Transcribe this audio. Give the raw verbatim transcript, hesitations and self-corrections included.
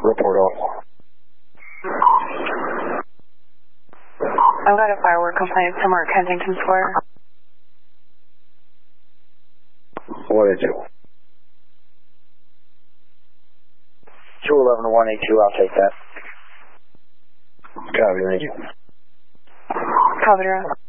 Report all. I've got a firework complaint somewhere at Kensington Square. What is it? two eleven to one eighty-two, I'll take that. Copy, thank you. Copy,